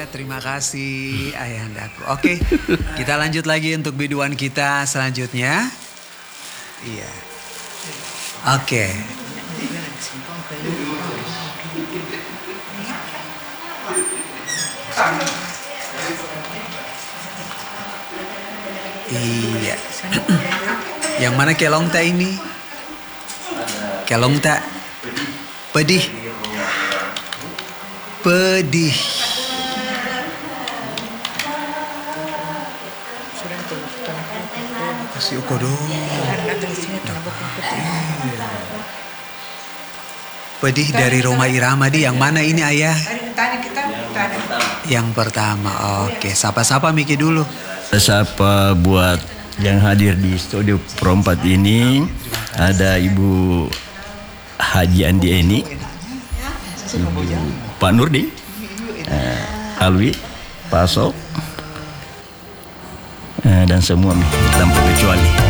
Terima kasih Ayahandaku. Oke, kita lanjut lagi untuk biduan kita selanjutnya. Iya. Oke. Iya. Yang mana kelongta ini? Kelongta. Pedih. Pedih. Si Ukodo. Pedih dari Roma Irama yang mana ini Ayah? Yang pertama. Oke, sapa-sapa Miki dulu. Sapa buat yang hadir di studio Pro4 ini. Ada Ibu Haji Andi Eni, Ibu Pak Nurdin, Alwi, Pak Sok, dan semua tanpa kecuali.